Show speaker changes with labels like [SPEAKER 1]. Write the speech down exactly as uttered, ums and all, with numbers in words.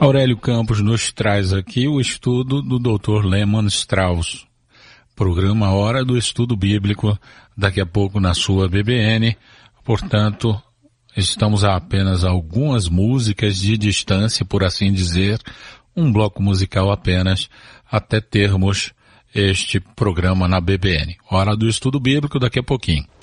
[SPEAKER 1] Aurélio Campos nos traz aqui o estudo do doutor Lehmann Strauss. Programa Hora do Estudo Bíblico, daqui a pouco na sua B B N. Portanto, estamos a apenas algumas músicas de distância, por assim dizer, um bloco musical apenas, até termos este programa na B B N. Hora do Estudo Bíblico daqui a pouquinho.